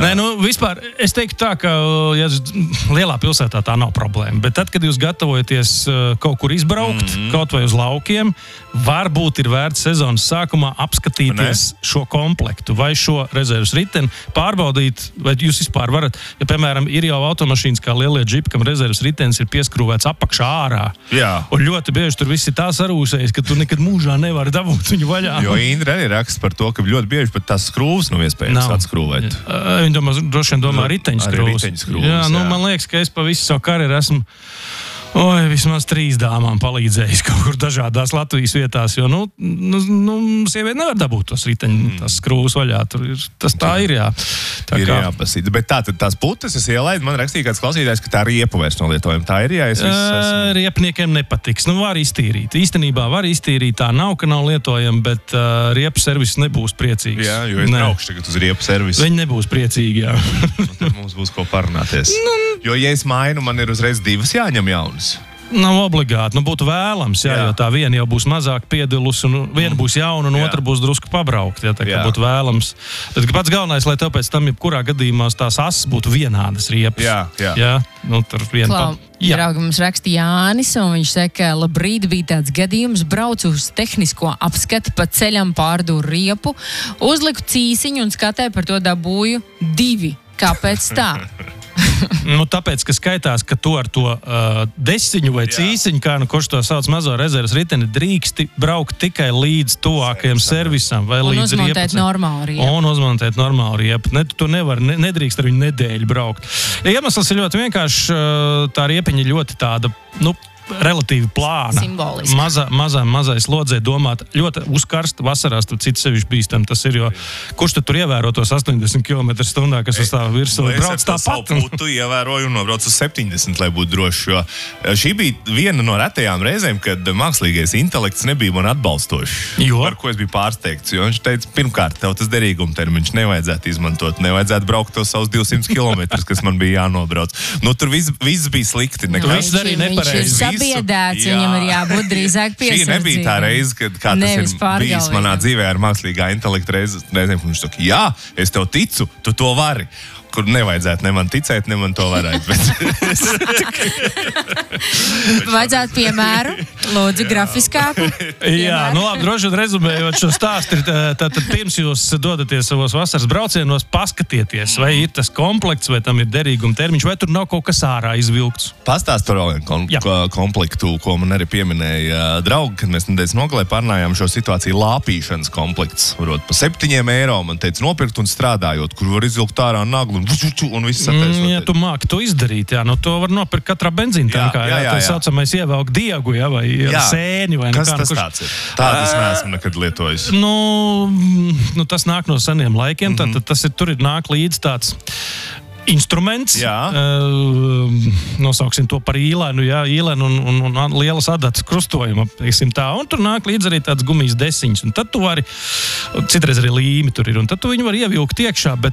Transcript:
Nē, vispār, es teiktu tā, ka lielā pilsētā tā nav problēma, bet tad, kad jūs gatavojaties kaut kur izbraukt, kaut vai uz laukiem, varbūt ir vērts sezonas sākumā apskatīties šo komplektu vai šo rezerves riteni, pārbaudīt, vai jūs vispār varat, ja, piemēram, ir jau automašīnas kā lielie džipi, kam rezerves ritenis ir pieskrūvēts apakšā ārā. Jā. Un ļoti bieži tur viss ir tā sarūsējis, ka tu nekad mūžā nevari dabūt viņu vaļā. Jo Indra arī raksta par to, ka ļoti bieži pat tās skrūvas nav iespējams atskrūvēt. Viņi droši vien domā riteņskrūvas. Jā, man liekas, ka es pa visu savu karjeru esmu vismaz 3 dāmām palīdzējis kaut kur dažādās Latvijas vietās, jo, sieviete nevar dabūt tos tās skrūvas vaļā. Tas tā ir, jā. Tā ir jāpasīt. Bet tad tās putas es ielaidu, man rakstīja kāds klausītājs, ka tā riepa vairs nav lietojama. Tā ir, jā, riepniekiem nepatiks. Var iztīrīt. Īstenībā var iztīrīt, tā nav, ka nav lietojama, bet riepu servis nebūs priecīgs. Jā, jo es braukšu tagad uz riepu servisu. Viņi nebūs priecīgi, jā. Tad mums būs ko parunāties. Jo, ja es mainu, man ir uzreiz 2 jāņem jaunas. Nav obligāti, būtu vēlams, jā, jo tā viena jau būs mazāk piedilus, un viena būs jauna, un otra būs drusku pabraukt, jā, tā kā būtu vēlams. Bet pats galvenais, lai tāpēc tam jebkurā gadījumā tās asas būtu vienādas riepas. Jā. Tur Draugi mums raksta Jānis, un viņš saka, labrīt, bija tāds gadījums, braucu uz tehnisko apskati, pa ceļam pārdūru riepu, uzliku cīsiņu un skatē par to dabūju 2. Kāpēc tā? Tāpēc, ka skaitās, ka tu ar to desiņu vai cīsiņu, kā kurš to sauc mazo rezerves riteni, drīksti braukt tikai līdz tuvākajam servisam vai līdz riepu. Un uzmontēt normālu riepu. Tu nedrīkst ar viņu nedēļu braukt. Iemesls ir ļoti vienkārši, tā riepiņa ļoti tāda, relatīvi plāna. Mazai slodzē domāt, ļoti uzkarsta vasarās, tad cits sevišķi bīstam. Tas ir, jo kurš tad tur ievēro tos 80 km/h, kas uz tā virsū brauc tāpat? Es putu ievēroju un nobraucu uz 70, lai būtu droši, jo šī bija viena no retajām reizēm, kad mākslīgais intelekts nebija man atbalstošs. Par ko es biju pārsteigts, jo viņš teica, pirmkārt, tev tas derīguma termiņš nevajadzētu izmantot, nevajadzētu braukt tos savus 200 km, kas man bija jānobrauc. Tur viss bija slikti. Viss darīja nepareizi. Biedēts, viņam ir jābūt drīzāk piesardzīgam. Šī nebija tā reize, kad kā tas ir bijis manā dzīvē ar mākslīgā intelekta reizēm, kad viņš saka, jā, es tev ticu, tu to vari. Kur nevajadzētu ne man ticēt, ne man to varētu. Vajadzētu piemēru, lūdzu, grafiskāku. Jā, labi, droši vien rezumējot šo stāstu, tad pirms jūs dodaties savos vasaras braucienos, paskatieties, vai ir tas komplekts, vai tam ir derīguma termiņš, vai tur nav kaut kas ārā izvilkts. Pastāst par vēl vienu komplektu, ko man arī pieminēja draugi, kad mēs nedēļas nogalē pārnājām šo situāciju lāpīšanas komplekts. Varot pa 7 eiro, man teica, nopirkt un strādājot, kur var izvilkt ārā naglu un viss attēsot. Ja tu māki to izdarīt, to var nopirkt katrā benzīntankā. Tā saucamais ievelk diegu, vai sēni. Vai kas tas tāds ir? Tādas neesmu nekad lietojis. Tas nāk no seniem laikiem, tad tur ir nāk līdz tāds instruments, nosauksim to par īlenu, un lielas adatas krustojuma, tā, un tur nāk līdz arī tāds gumijas desiņš, un tad tu vari, citreiz arī līmi tur ir, un tad tu viņu var ievilkt iekšā, bet